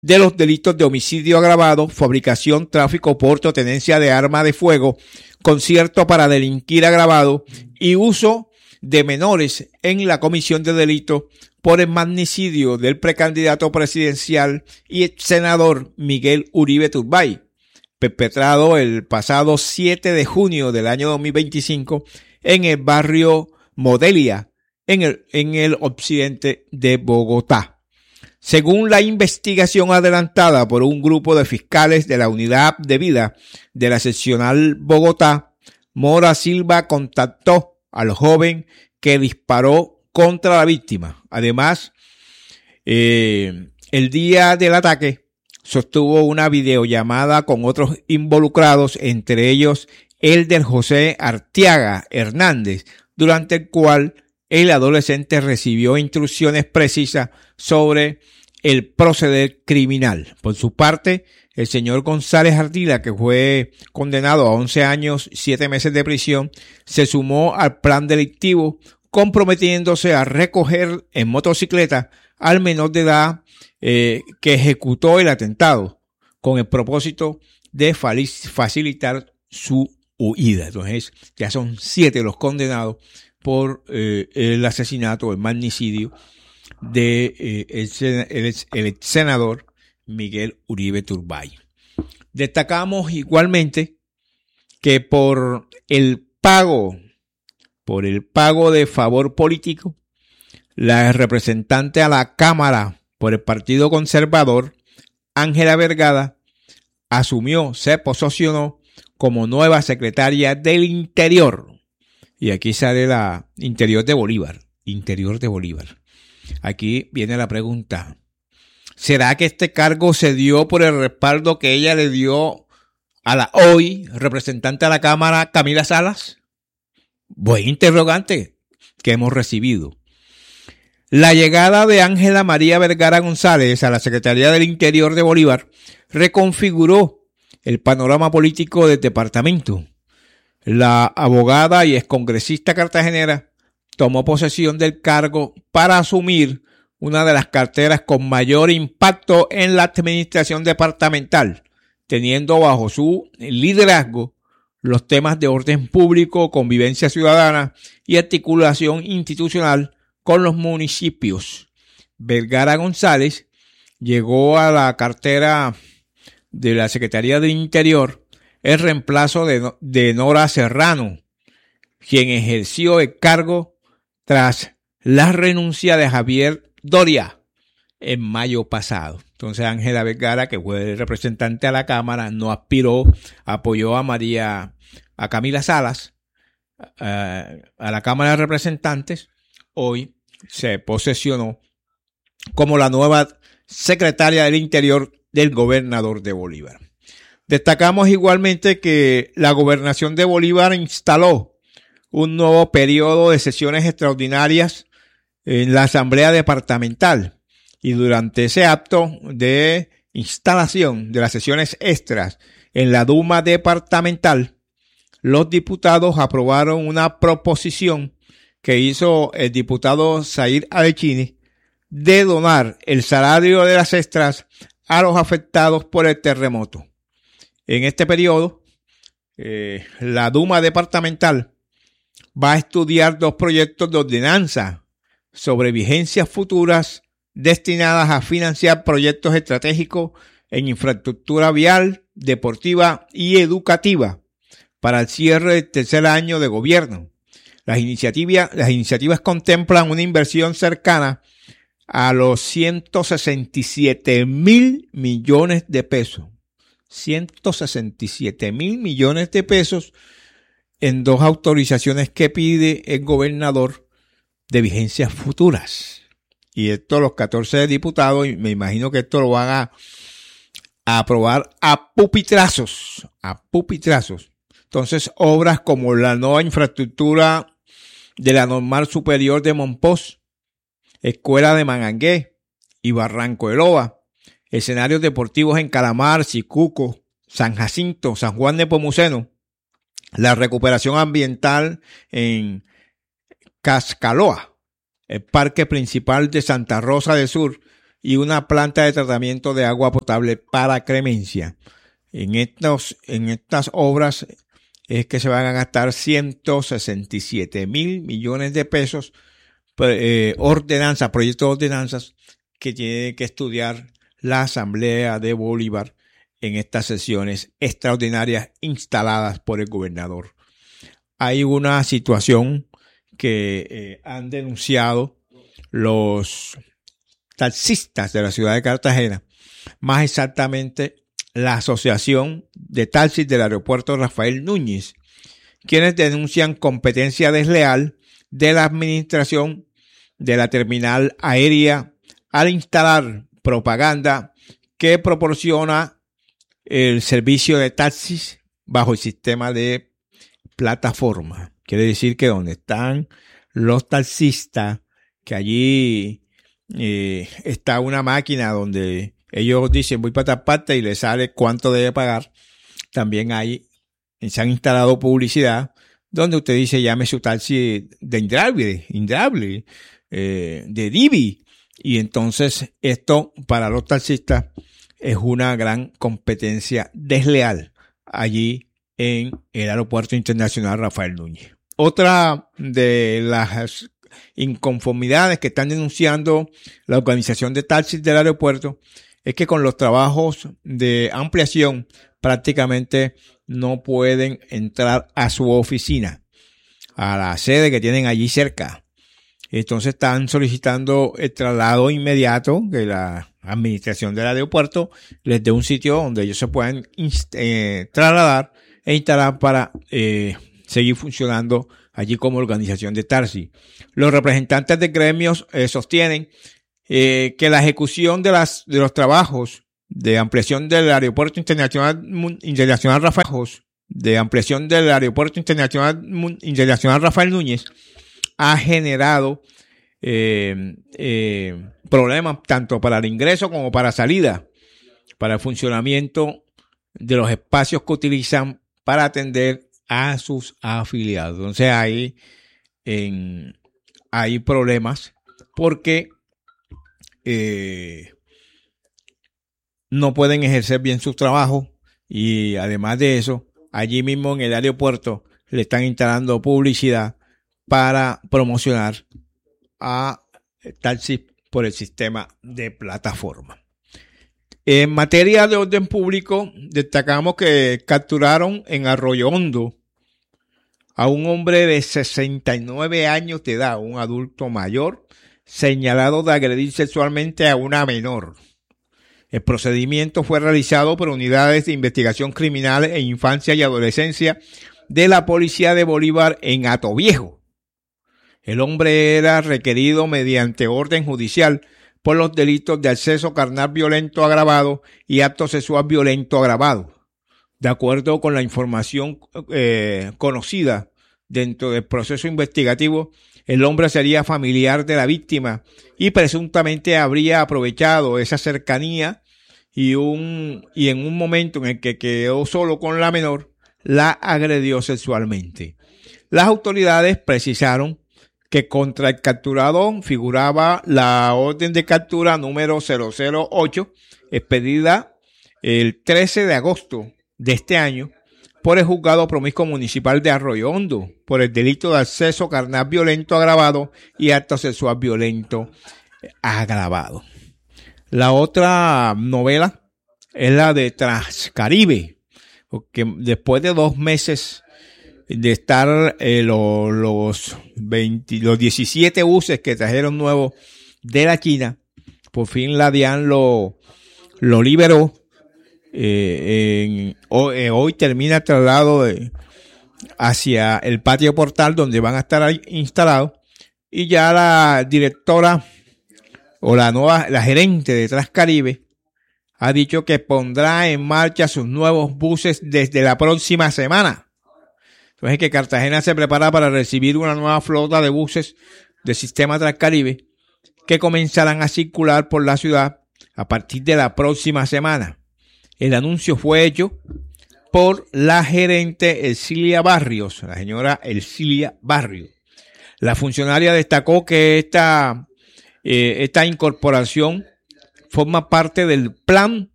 de los delitos de homicidio agravado, fabricación, tráfico, porte o tenencia de arma de fuego, concierto para delinquir agravado y uso de menores en la comisión de delito por el magnicidio del precandidato presidencial y ex senador Miguel Uribe Turbay, perpetrado el pasado 7 de junio del año 2025 en el barrio Modelia, en el occidente de Bogotá. Según la investigación adelantada por un grupo de fiscales de la Unidad de Vida de la Seccional Bogotá, Mora Silva contactó al joven que disparó contra la víctima. Además, el día del ataque sostuvo una videollamada con otros involucrados, entre ellos Elder José Arteaga Hernández, durante el cual el adolescente recibió instrucciones precisas sobre el proceder criminal. Por su parte, el señor González Ardila, que fue condenado a 11 años, 7 meses de prisión, se sumó al plan delictivo, comprometiéndose a recoger en motocicleta al menor de edad que ejecutó el atentado, con el propósito de facilitar su huida. Entonces, ya son 7 los condenados por el asesinato, el magnicidio de el ex senador Miguel Uribe Turbay. Destacamos igualmente que por el pago de favor político, la representante a la Cámara por el Partido Conservador, Ángela Vergara, se posesionó como nueva secretaria del Interior. Y aquí sale la Interior de Bolívar. Aquí viene la pregunta. ¿Será que este cargo se dio por el respaldo que ella le dio a la hoy representante a la Cámara, Camila Salas? Buen interrogante que hemos recibido. La llegada de Ángela María Vergara González a la Secretaría del Interior de Bolívar reconfiguró el panorama político del departamento. La abogada y excongresista cartagenera tomó posesión del cargo para asumir una de las carteras con mayor impacto en la administración departamental, teniendo bajo su liderazgo los temas de orden público, convivencia ciudadana y articulación institucional con los municipios. Vergara González llegó a la cartera de la Secretaría del Interior el reemplazo de Nora Serrano, quien ejerció el cargo tras la renuncia de Javier Doria en mayo pasado. Entonces Ángela Vergara, que fue representante a la Cámara, no aspiró, apoyó a Camila Salas a la Cámara de Representantes. Hoy se posesionó como la nueva secretaria del Interior del gobernador de Bolívar. Destacamos igualmente que la gobernación de Bolívar instaló un nuevo periodo de sesiones extraordinarias en la Asamblea Departamental, y durante ese acto de instalación de las sesiones extras en la Duma Departamental, los diputados aprobaron una proposición que hizo el diputado Zair Alechini de donar el salario de las extras a los afectados por el terremoto. En este periodo, la Duma Departamental va a estudiar 2 proyectos de ordenanza sobre vigencias futuras destinadas a financiar proyectos estratégicos en infraestructura vial, deportiva y educativa para el cierre del tercer año de gobierno. Las iniciativas contemplan una inversión cercana a los 167,000 millones de pesos. 167,000 millones de pesos en 2 autorizaciones que pide el gobernador de vigencias futuras. Y esto los 14 diputados, y me imagino que esto lo van a aprobar a pupitrazos. Entonces, obras como la nueva infraestructura de la Normal Superior de Monpós, Escuela de Manangué y Barranco de Loba, escenarios deportivos en Calamar, Sicuco, San Jacinto, San Juan de Pomuceno, la recuperación ambiental en Cascaloa, el Parque Principal de Santa Rosa del Sur y una planta de tratamiento de agua potable para Clemencia. En estas obras es que se van a gastar 167,000 millones de pesos, proyectos de ordenanzas que tiene que estudiar la Asamblea de Bolívar en estas sesiones extraordinarias instaladas por el gobernador. Hay una situación que han denunciado los taxistas de la ciudad de Cartagena, más exactamente la Asociación de Taxis del Aeropuerto Rafael Núñez, quienes denuncian competencia desleal de la administración de la terminal aérea al instalar propaganda que proporciona el servicio de taxis bajo el sistema de plataforma. Quiere decir que donde están los taxistas, que allí está una máquina donde ellos dicen voy para tal parte y les sale cuánto debe pagar. También se han instalado publicidad donde usted dice llame su taxi de Indrable, de Divi. Y entonces esto para los taxistas es una gran competencia desleal allí en el Aeropuerto Internacional Rafael Núñez. Otra de las inconformidades que están denunciando la organización de taxis del aeropuerto es que con los trabajos de ampliación prácticamente no pueden entrar a su oficina, a la sede que tienen allí cerca. Entonces están solicitando el traslado inmediato, que la administración del aeropuerto les dé un sitio donde ellos se puedan trasladar e instalar para seguir funcionando allí como organización de taxis. Los representantes de gremios sostienen que la ejecución de los trabajos de ampliación del Aeropuerto Internacional Rafael Núñez ha generado problemas tanto para el ingreso como para salida, para el funcionamiento de los espacios que utilizan para atender a sus afiliados. Entonces hay problemas porque no pueden ejercer bien sus trabajos y además de eso, allí mismo en el aeropuerto le están instalando publicidad para promocionar a taxis por el sistema de plataforma. En materia de orden público, destacamos que capturaron en Arroyo Hondo a un hombre de 69 años de edad, un adulto mayor, señalado de agredir sexualmente a una menor. El procedimiento fue realizado por unidades de investigación criminal en infancia y adolescencia de la Policía de Bolívar en Atoviejo. El hombre era requerido mediante orden judicial por los delitos de acceso carnal violento agravado y acto sexual violento agravado. De acuerdo con la información conocida dentro del proceso investigativo, el hombre sería familiar de la víctima y presuntamente habría aprovechado esa cercanía y en un momento en el que quedó solo con la menor, la agredió sexualmente. Las autoridades precisaron que contra el capturado figuraba la orden de captura número 008, expedida el 13 de agosto de este año por el Juzgado Promiscuo Municipal de Arroyo Hondo por el delito de acceso carnal violento agravado y acto sexual violento agravado. La otra novela es la de Transcaribe, porque después de 2 meses de estar los 17 buses que trajeron nuevos de la China, por fin la DIAN lo liberó. Hoy termina el traslado hacia el patio portal donde van a estar ahí instalados, y ya la directora o la gerente de Transcaribe ha dicho que pondrá en marcha sus nuevos buses desde la próxima semana. Entonces que Cartagena se prepara para recibir una nueva flota de buses del sistema Transcaribe que comenzarán a circular por la ciudad a partir de la próxima semana. El anuncio fue hecho por la gerente Elcilia Barrios, la señora Elcilia Barrios. La funcionaria destacó que esta incorporación forma parte del plan